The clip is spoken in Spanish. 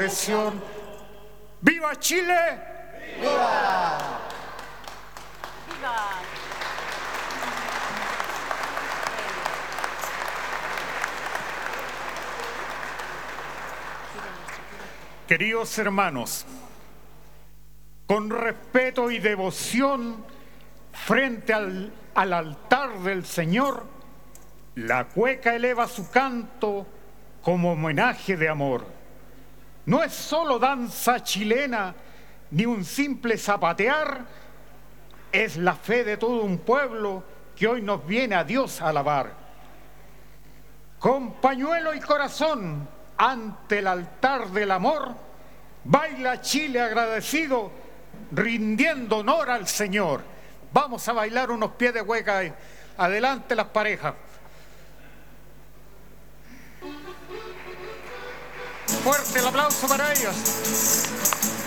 opresión. ¡Viva Chile! ¡Viva! ¡Viva! Queridos hermanos, con respeto y devoción frente al altar del Señor, la cueca eleva su canto como homenaje de amor. No es solo danza chilena ni un simple zapatear, es la fe de todo un pueblo que hoy nos viene a Dios a alabar. Con pañuelo y corazón ante el altar del amor, baila Chile agradecido, rindiendo honor al Señor. Vamos a bailar unos pies de cueca. Adelante las parejas. Fuerte el aplauso para ellos.